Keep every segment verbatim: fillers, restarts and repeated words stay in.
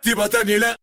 اكتبها تاني. لا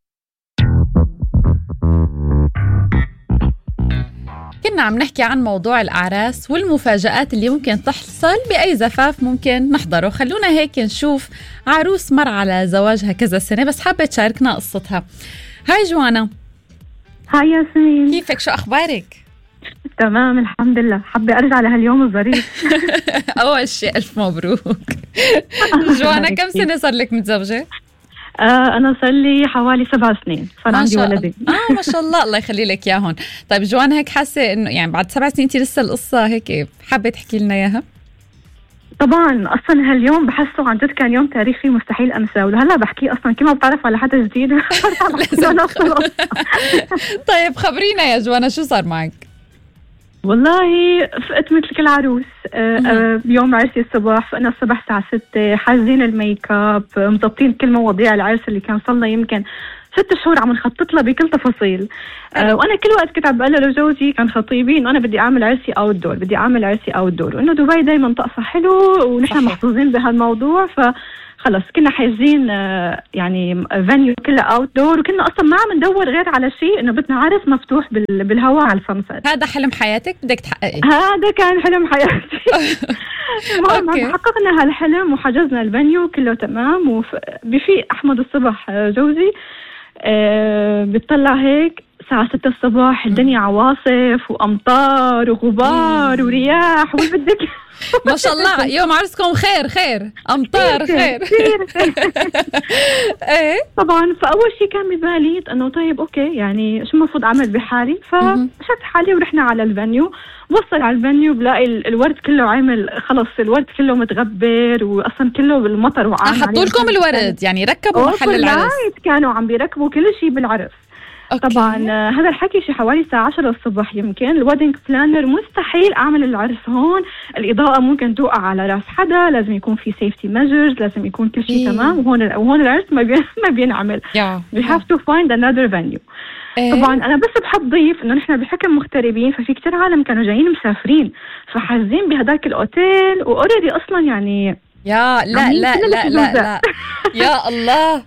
كنا عم نحكي عن موضوع الأعراس والمفاجآت اللي ممكن تحصل بأي زفاف ممكن نحضره. خلونا هيك نشوف عروس مر على زواجها كذا سنة بس حابة تشاركنا قصتها. هاي جوانا. هاي ياسمين، كيفك؟ شو أخبارك؟ تمام الحمد لله. حابة أرجع لهاليوم الظريف. أول شيء ألف مبروك. جوانا كم سنة صار لك متزوجة؟ آه أنا صار لي حوالي سبع سنين، صار عندي ولدين. آه ما شاء الله، الله يخلي لك إياهم. طيب جوانا، هيك حاسة إنه يعني بعد سبع سنين أنت لسه القصة هيك حابة تحكي لنا إياها؟ طبعا أصلا هاليوم بحسه عن جد كان يوم تاريخي مستحيل أنساه، ولهلا بحكيه أصلا كل ما بتعرف على حدا جديد. طيب خبرينا يا جوانا شو صار معك؟ والله فقت مثل كل عروس. آه آه بيوم عرسي الصبح، فأنا الصبح الساعة ستة حاجزين الميك اب، مضبطين كل مواضيع العرس اللي كان صلنا يمكن ست شهور عم نخطط لها بكل تفاصيل. آه وانا كل وقت كنت عم بقول لجوزي كان خطيبي انه انا بدي اعمل عرسي اوت دور، بدي اعمل عرسي اوت دور، وانه دبي دائما طقسها حلو ونحن محظوظين بهالموضوع. ف خلص كنا حاجزين آه يعني فانيو كله اوت دور، وكنا اصلا ما عم ندور غير على شيء انه بدنا عرس مفتوح بالهواء على الفمسات. هذا حلم حياتك بدك تحققيه؟ هذا كان حلم حياتي. المهم حققنا هالحلم وحجزنا الفانيو كله تمام. وبفيق احمد الصبح جوزي أه بتطلع هيك الساعة ستة الصباح، الدنيا عواصف وأمطار وغبار ورياح وبدك. ما شاء الله يوم عرسكم خير خير أمطار خير. ايه طبعا. فأول شيء كان ببالي أنه طيب أوكي يعني شو المفروض أعمل بحالي، فشت حالي ورحنا على الفانيو. وصل على الفانيو بلاقي الورد كله عامل خلص، الورد كله متغبر وأصلا كله بالمطر وعامل. حطوا لكم الورد يعني ركبوا محل العرس؟ كانوا عم بيركبوا كل شيء بالعرس. أوكي. طبعا هذا الحكي شي حوالي الساعة عشرة الصبح يمكن. الويدنج بلانر مستحيل أعمل العرس هون، الإضاءة ممكن توقع على راس حدا، لازم يكون في سيفتي ميجرز، لازم يكون كل شيء تمام. وهون وهون العرس ما بي ما بينعمل. yeah. we have to find another venue. إيه؟ طبعا أنا بس بحب ضيف إنه نحن بحكم مغتربين، ففي كتير عالم كانوا جايين مسافرين فحاجزين بهداك الأوتيل وأوريدي أصلا يعني. يا لا لا لا لا لا يا الله.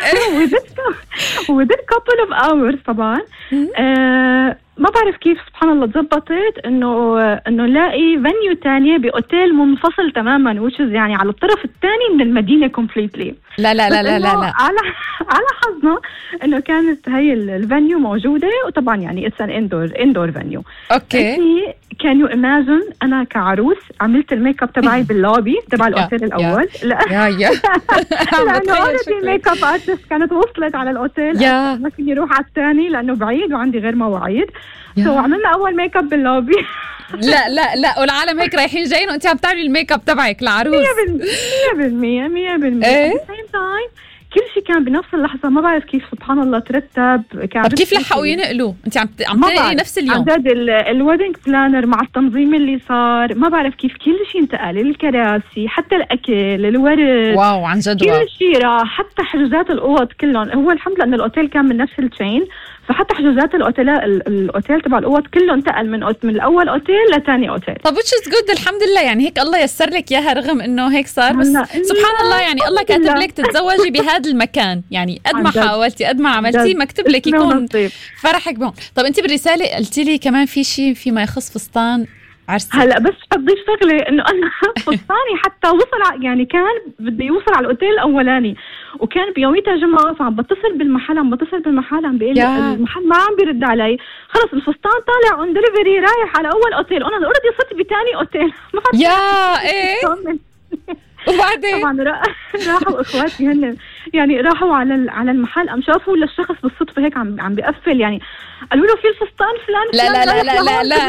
within couple of hours طبعا آه ما بعرف كيف سبحان الله تزبطت انه انه نلاقي فانيو تانية باوتيل منفصل تماما، which is يعني على الطرف الثاني من المدينة completely. لا لا لا لا لا على على حظنا انه كانت هي الفانيو موجودة، وطبعا يعني it's an indoor indoor venue. اوكي. كان يو إيماجن أنا كعروس عملت الميك اب تبعي باللوبي تبع الأوتيل الأول. لا يا يا لأنه أوريدي الميك اب ارتست كانت وصلت على الأوتيل، ما فيني أروح على الثاني لأنه بعيد وعندي غير مواعيد. سو عملنا أول ميك اب باللوبي. لا لا لا والعالم هيك رايحين جايين وأنت عم تعملي الميك اب تبعك العروس. مية بالمية مية بالمية. كل شيء كان بنفس اللحظة. ما بعرف كيف سبحان الله ترتب. طب كيف لحقوا ينقلوا؟ انت عم عم تنقلي نفس اليوم؟ عدد الويدنج بلانر مع التنظيم اللي صار، ما بعرف كيف كل شيء انتقل، الكراسي حتى الأكل الورد. واو عن جد. كل شيء راح، حتى حجوزات الأوض كلهم. هو الحمد لله أن الأوتيل كان من نفس التشين، فحتى حجوزات الأوتيل الأوتيل تبع الأوض كله انتقل من من الأول أوتيل لثاني أوتيل. طب which is good الحمد لله. يعني هيك الله يسر لك إياها رغم إنه هيك صار، بس سبحان الله يعني الله كاتب لك تتزوجي بهذا المكان. يعني قد ما حاولتي قد ما عملتي مكتوب لك يكون فرحك بهم. طب أنت بالرسالة قلتي لي كمان في شيء فيما يخص فستان عرسي. هلا بس حضيف شغله انه انا فستاني حتى وصل يعني كان بدي يوصل على الاوتيل الاولاني، وكان بيوميتها جمعه، فعم بتصل بالمحل عم بتصل بالمحل عم بيقول المحل ما عم بيرد علي. خلص الفستان طالع اون دليفري رايح على اول اوتيل، انا اوريدي صرت بثاني اوتيل. يا ايه وبعدين طبعا راحوا اخواتي هن يعني راحوا على على المحل، قام شافوا للشخص بالصدفه هيك عم عم بيقفل، يعني قالوا له في الفستان فلان لا لا لا لا لا لا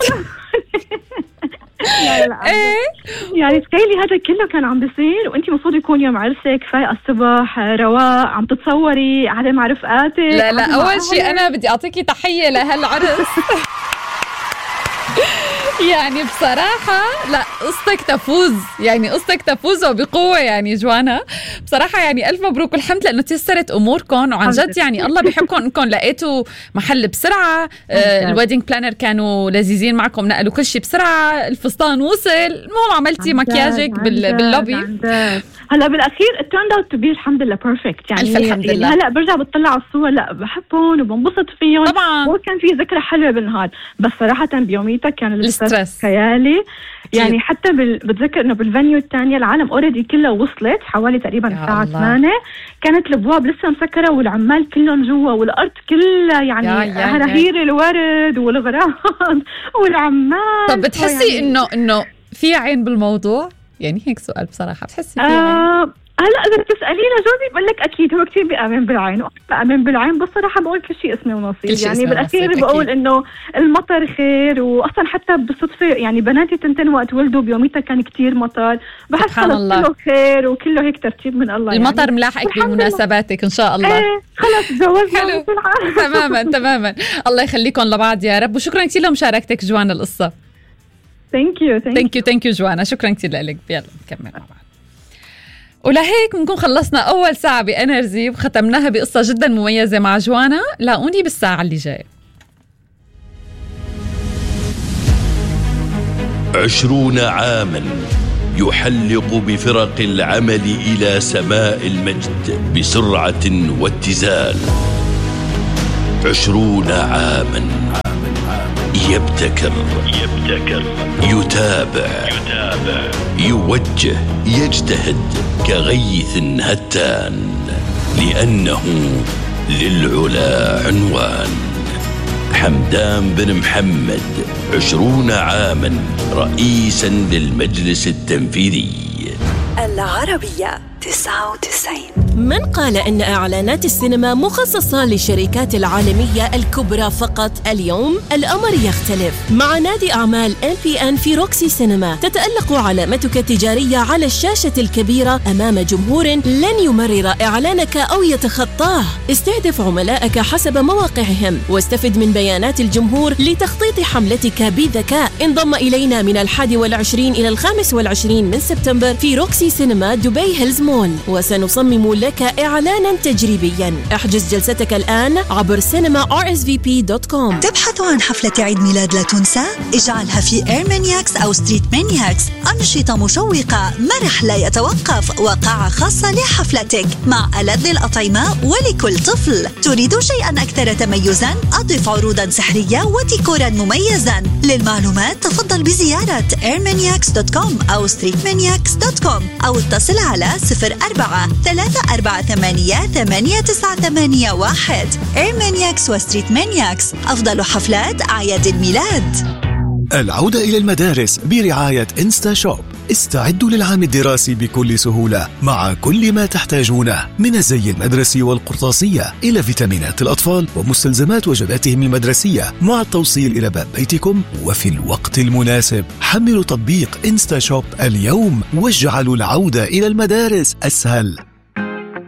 لا لا يعني تخيلي هذا كله كان عم بيصير وانت المفروض يكون يوم عرسك فايقه الصبح رواق عم تتصوري قاعده مع رفقاتك. لا لا اول شيء انا بدي اعطيكي تحيه لهالعرس. يعني بصراحة لا قصتك تفوز، يعني قصتك تفوز وبقوة يعني جوانا بصراحة. يعني ألف مبروك والحمد لأنه تيسرت أموركم، وعن جد يعني الله بيحبكم إنكم لقيتوا محل بسرعة. آه الويدنج بلانر كانوا لذيذين معكم، نقلوا كل شيء بسرعة، الفستان وصل، المهم عملتي مكياجك باللوبي. هلا بالاخير التيرند اوت تو بي الحمد لله بيرفكت يعني. الحمد يعني لله. هلا برجع بطلع على الصور لا بحبهم وبنبسط فيهم طبعا. وكان في ذكرى حلوه بالنهار، بس صراحه بيوميتها كان الستريس خيالي يعني كيف. حتى بال... بتذكر انه بالفانيو الثانيه العالم اوريدي كلها وصلت حوالي تقريبا الساعه ثمانية، كانت الابواب لسه مسكره والعمال كلهم جوا والارض كلها يعني هراهير الورد والغراض والعمال. طب بتحسي يعني انه انه في عين بالموضوع؟ يعني هيك سؤال بصراحه، بتحسي في آه عين؟ هلا اذا بتسالينا جوزي بقول لك اكيد هو كثير بيامن بالعين بيامن بالعين، بس صراحه بقول كل شيء اسمه ونصيب يعني. بالاخير بقول انه المطر خير، واصلا حتى بالصدفه يعني بناتي تنتين وقت ولدوا بيوميتها كان كثير مطر، بحس كله خير وكله هيك ترتيب من الله. المطر يعني ملاحقك بمناسباتك ان شاء الله. ايه خلص تزوجنا تماما تماما. الله يخليكم لبعض يا رب، وشكرا كثير لمشاركتك جوانا القصه. ثانك يو ثانك يو ثانك يو جوانا، شكرا كثير لك. يلا نكمل مع بعض. ولهيك بنكون خلصنا أول ساعة بإنرجي وختمناها بقصة جدا مميزة مع جوانا. لاقوني بالساعة اللي جاية. عشرون عاما يحلق بفرق العمل إلى سماء المجد بسرعة واتزان. عشرون عاما يبتكر يبتكر يتابع يتابع يوجه يجتهد كغيث هتان، لأنه للعلا عنوان. حمدان بن محمد عشرون عاما رئيسا للمجلس التنفيذي. العربية تسعة وتسعين. من قال إن إعلانات السينما مخصصة للشركات العالمية الكبرى فقط؟ اليوم الأمر يختلف. مع نادي أعمال إن بي إن في روكسي سينما تتألق علامتك التجارية على الشاشة الكبيرة أمام جمهور لن يمرر إعلانك أو يتخطاه. استهدف عملائك حسب مواقعهم واستفد من بيانات الجمهور لتخطيط حملتك بذكاء. انضم إلينا من الحادي والعشرين إلى الخامس والعشرين من سبتمبر في روكسي سينما دبي هيلز مول، وسنصمم لك إعلانا تجريبيا. احجز جلستك الآن عبر سينما آر إس في بي دوت كوم. تبحث عن حفلة عيد ميلاد لا تنسى؟ اجعلها في إيرمانياكس أو ستريت مانياكس. أنشطة مشوقة، مرح لا يتوقف، وقاعة خاصة لحفلتك مع ألذ الأطعمة ولكل طفل. تريد شيئا أكثر تميزا؟ أضف عروضا سحرية وديكورا مميزا. للمعلومات تفضل بزيارة إيرمانياكس دوت كوم أو ستريت مانياكس دوت كوم أو اتصل على صفر أربعة ثلاثة أربعة ثمانية ثمانية تسعة ثمانية واحد. إيرمانياكس وستريت مانياكس، أفضل حفلات أعياد الميلاد. العودة إلى المدارس برعاية إنستا شوب. استعدوا للعام الدراسي بكل سهولة مع كل ما تحتاجونه من الزي المدرسي والقرطاسية إلى فيتامينات الأطفال ومستلزمات وجباتهم المدرسية مع التوصيل إلى باب بيتكم وفي الوقت المناسب. حملوا تطبيق إنستا شوب اليوم واجعلوا العودة إلى المدارس أسهل.